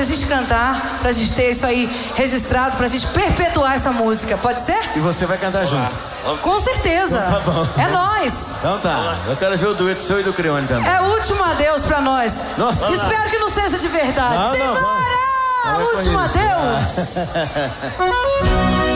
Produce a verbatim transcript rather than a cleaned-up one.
pra gente cantar, pra gente ter isso aí registrado, pra gente perpetuar essa música, pode ser? E você vai cantar junto? Com certeza. Então tá bom. É nós. Então tá, eu quero ver o dueto seu e do Crione também. É o último adeus pra nós. Nossa. Espero que não seja de verdade. Não, não, Simbora! vamos. Último adeus.